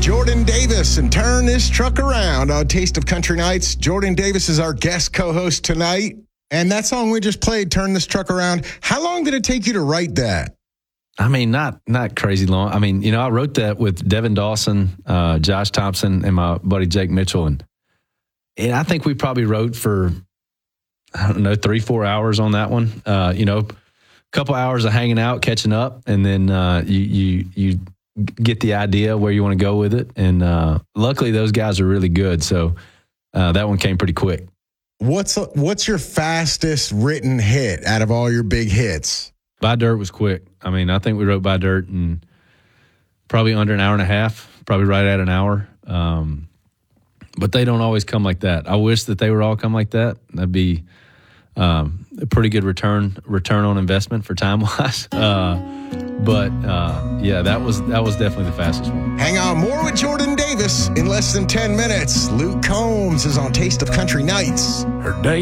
Jordan Davis and Turn This Truck Around on Taste of Country Nights. Jordan Davis is our guest co-host tonight. And that song we just played, Turn This Truck Around, how long did it take you to write that? I mean, not crazy long. I mean, I wrote that with Devin Dawson, Josh Thompson, and my buddy Jake Mitchell. And I think we probably wrote for, 3-4 hours on that one. A couple hours of hanging out, catching up, and then you get the idea where you want to go with it. And luckily, those guys are really good. So that one came pretty quick. What's your fastest written hit out of all your big hits? By Dirt was quick. I mean, I think we wrote By Dirt in probably under an hour and a half, probably right at an hour. But they don't always come like that. I wish that they would all come like that. That'd be a pretty good return on investment for time-wise. But that was definitely the fastest one. Hang on, more with Jordan Davis in less than 10 minutes. Luke Combs is on Taste of Country Nights. Her day